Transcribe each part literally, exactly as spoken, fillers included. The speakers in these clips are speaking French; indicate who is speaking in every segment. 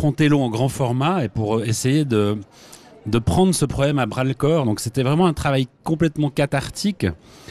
Speaker 1: affronter l'eau en grand format et pour essayer de, de prendre ce problème à bras-le-corps. Donc c'était vraiment un travail complètement cathartique.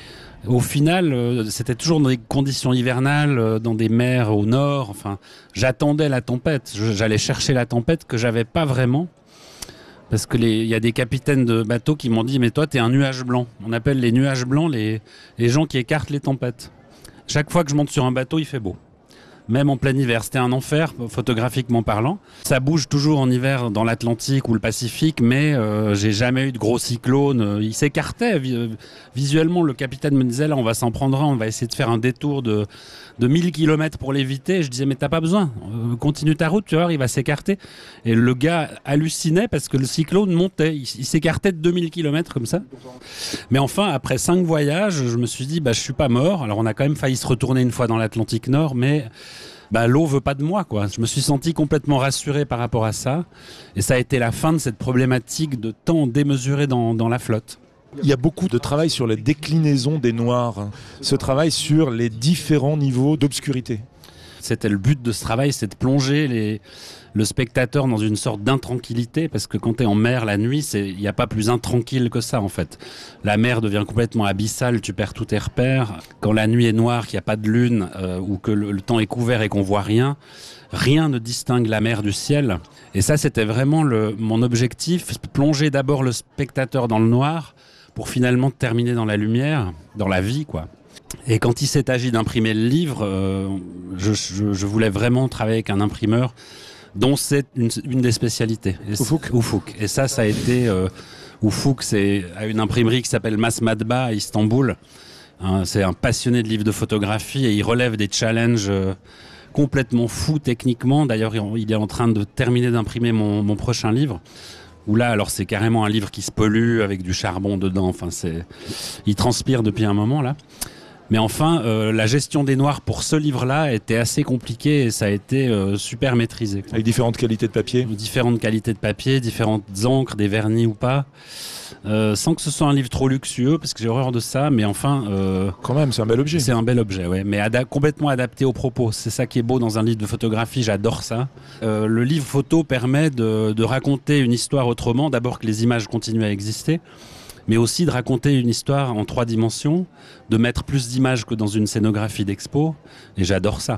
Speaker 1: Au final, euh, c'était toujours dans des conditions hivernales, euh, dans des mers au nord. Enfin, j'attendais la tempête. Je, j'allais chercher la tempête que j'avais pas vraiment. Parce que il y a des capitaines de bateaux qui m'ont dit « Mais toi, t'es un nuage blanc ». On appelle les nuages blancs les, les gens qui écartent les tempêtes. Chaque fois que je monte sur un bateau, il fait beau. Même en plein hiver, c'était un enfer, photographiquement parlant. Ça bouge toujours en hiver dans l'Atlantique ou le Pacifique, mais euh, j'ai jamais eu de gros cyclones. Il s'écartait visuellement. Le capitaine me disait, là, on va s'en prendre un, on va essayer de faire un détour de, de mille kilomètres pour l'éviter. Je disais, mais t'as pas besoin, euh, continue ta route, tu vois, il va s'écarter. Et le gars hallucinait parce que le cyclone montait. Il, il s'écartait de deux mille kilomètres comme ça. Mais enfin, après cinq voyages, je me suis dit, bah, je suis pas mort. Alors, on a quand même failli se retourner une fois dans l'Atlantique Nord, mais bah, l'eau veut pas de moi, quoi. Je me suis senti complètement rassuré par rapport à ça. Et ça a été la fin de cette problématique de temps démesuré dans, dans la flotte.
Speaker 2: Il y a beaucoup de travail sur les déclinaisons des noirs, ce travail sur les différents niveaux d'obscurité.
Speaker 1: C'était le but de ce travail, c'est de plonger les, le spectateur dans une sorte d'intranquillité, parce que quand tu es en mer la nuit, il n'y a pas plus intranquille que ça en fait. La mer devient complètement abyssale, tu perds tous tes repères. Quand la nuit est noire, qu'il n'y a pas de lune, euh, ou que le, le temps est couvert et qu'on voit rien, rien ne distingue la mer du ciel. Et ça, c'était vraiment le, mon objectif, plonger d'abord le spectateur dans le noir, pour finalement terminer dans la lumière, dans la vie, quoi. Et quand il s'est agi d'imprimer le livre, euh, je, je, je voulais vraiment travailler avec un imprimeur dont c'est une, une des spécialités.
Speaker 2: Ufuk.
Speaker 1: Ufuk. Et ça, ça a été... Euh, Ufuk, c'est à une imprimerie qui s'appelle Mas Matbaa à Istanbul. Hein, c'est un passionné de livres de photographie et il relève des challenges euh, complètement fous techniquement. D'ailleurs, il est en train de terminer d'imprimer mon, mon prochain livre. Où là, alors c'est carrément un livre qui se pollue avec du charbon dedans. Enfin, c'est... Il transpire depuis un moment, là. Mais enfin, euh, la gestion des noirs pour ce livre-là était assez compliquée et ça a été euh, super maîtrisé, quoi.
Speaker 2: Avec différentes qualités de papier.
Speaker 1: Différentes qualités de papier, différentes encres, des vernis ou pas. Euh, sans que ce soit un livre trop luxueux, parce que j'ai horreur de ça, mais enfin... Euh,
Speaker 2: Quand même, c'est un bel objet.
Speaker 1: C'est un bel objet, ouais, mais ada- complètement adapté aux propos. C'est ça qui est beau dans un livre de photographie, j'adore ça. Euh, le livre photo permet de, de raconter une histoire autrement, d'abord que les images continuent à exister, mais aussi de raconter une histoire en trois dimensions, de mettre plus d'images que dans une scénographie d'expo, et j'adore ça.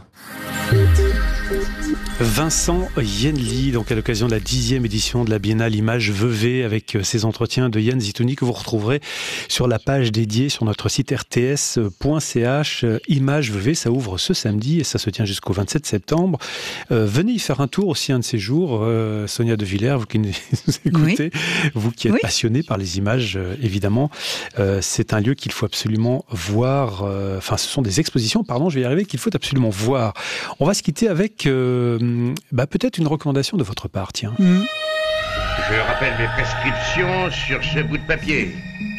Speaker 3: Vincent Yenli, donc à l'occasion de la dixième édition de la Biennale Images Vevey, avec ces entretiens de Yann Zitouni que vous retrouverez sur la page dédiée sur notre site r t s point c h. Images Vevey, ça ouvre ce samedi et ça se tient jusqu'au vingt-sept septembre. Euh, venez y faire un tour aussi un de ces jours. Euh, Sonia De Villers, vous qui nous écoutez, oui. Vous qui êtes oui. passionnée par les images, euh, évidemment, euh, c'est un lieu qu'il faut absolument voir. Euh, enfin, ce sont des expositions, pardon, je vais y arriver, qu'il faut absolument voir. On va se quitter avec... Euh, Bah, peut-être une recommandation de votre part, tiens. Mmh.
Speaker 4: Je rappelle mes prescriptions sur ce bout de papier.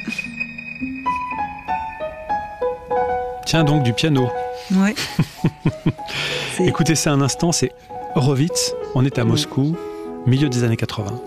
Speaker 3: Tiens donc, du piano.
Speaker 5: Oui.
Speaker 3: Écoutez ça un instant, c'est Horowitz, on est à Moscou, milieu des années quatre-vingts.